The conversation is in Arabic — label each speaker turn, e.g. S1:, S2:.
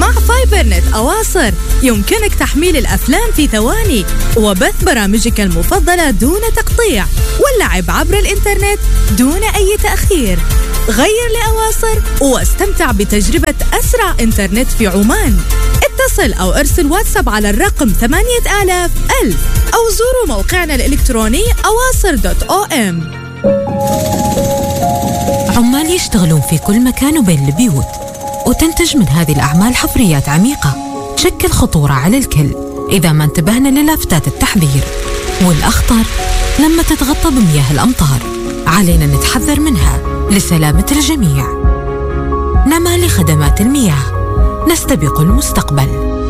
S1: مع فايبرنت أواصر يمكنك تحميل الأفلام في ثواني وبث برامجك المفضلة دون تقطيع واللعب عبر الإنترنت دون أي تأخير. غير لأواصر واستمتع بتجربة أسرع إنترنت في عمان. اتصل أو ارسل واتساب على الرقم 8000 ألف أو زوروا موقعنا الإلكتروني awasr.om.
S2: عمال يشتغلون في كل مكان وبين البيوت، وتنتج من هذه الأعمال حفريات عميقة تشكل خطورة على الكل إذا ما انتبهنا للافتات التحذير. والأخطر لما تتغطى بمياه الأمطار، علينا نتحذر منها لسلامة الجميع. نما لخدمات المياه، نستبق المستقبل.